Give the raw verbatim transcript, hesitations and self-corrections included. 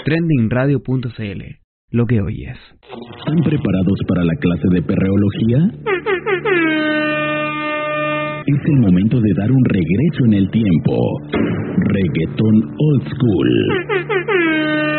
trending radio punto c l. Lo que oyes. ¿Están preparados para la clase de perreología? Es el momento de dar un regreso en el tiempo. Reggaetón Old School.